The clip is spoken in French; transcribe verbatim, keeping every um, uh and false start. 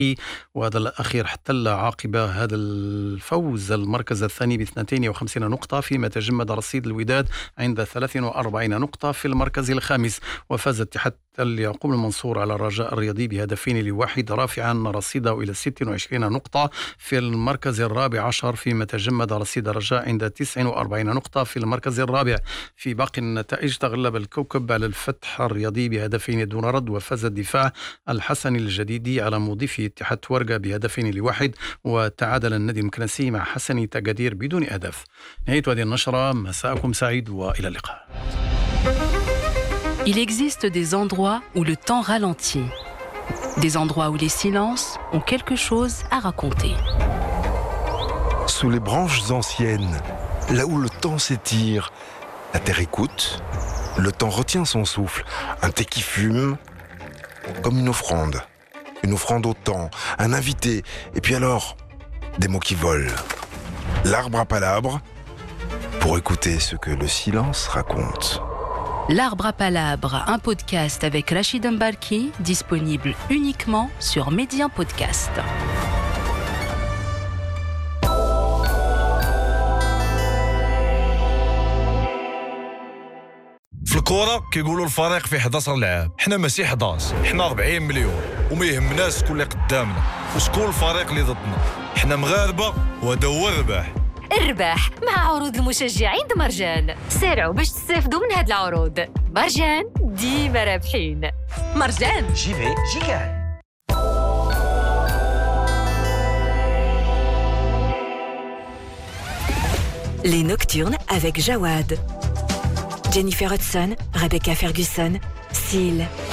وهذا الأخير احتل عقب هذا الفوز المركز الثاني ب اثنتين وخمسين نقطة، فيما تجمد رصيد الوداد عند ثلاث وأربعين نقطة في المركز الخامس. وفاز اتحاد تل يعقوب المنصور على الرجاء الرياضي بهدفين لواحد، رافعا رصيده إلى ست وعشرين نقطة في المركز الرابع عشر، فيما تجمد رصيد الرجاء عند تسع وأربعين نقطة في المركز الرابع. في باقي النتائج تغلب الكوكب على الفتح الرياضي بهدفين دون رد، وفاز الدفاع الحسني الجديدي على مضيفه اتحاد تورقة بهدفين لواحد، وتعادل النادي المكنسي مع حسني تقادير بدون أهداف. نهاية هذه النشرة، مساءكم سعيد وإلى اللقاء. Il existe des endroits où le temps ralentit, des endroits où les silences ont quelque chose à raconter. Sous les branches anciennes, là où le temps s'étire, la terre écoute, le temps retient son souffle, un thé qui fume, comme une offrande, une offrande au temps, un invité, et puis alors, des mots qui volent. L'arbre à palabres, pour écouter ce que le silence raconte. L'Arbre à Palabres, un podcast avec Rachid Mbalki, disponible uniquement sur Médien Podcast. في الكورة كيقولوا الفريق فيه إحدى عشر لاعب، حنا ماشي إحدى عشر، حنا أربعين مليون، وما يهمناش شكون اللي قدامنا وشكون الفريق اللي ضدنا، حنا مغاربة وهذا هو الرباح. الرباح مع عروض المشجعين د مرجان. سارعوا باش تستافدوا من هاد العروض. مرجان ديما رابحين. مرجان جي في جي كان. Les Nocturnes avec Jawad, Jennifer Hudson, Rebecca Ferguson, Seal,